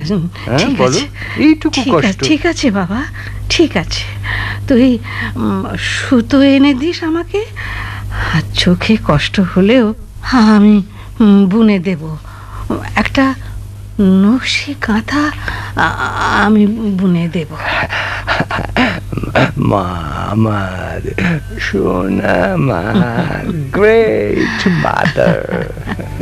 হ্যাঁ ঠিক বলো, আছে, এইটুকু কষ্ট। ঠিক আছে বাবা, ঠিক আছে। তুই সুতো এনে দিস আমাকে, আর চোখে কষ্ট হলেও আমি বুনে দেব। একটা নকশি কাঁথা আমি বুনে দেব। মা আমার, সোনা মা, গ্রেট মাদার।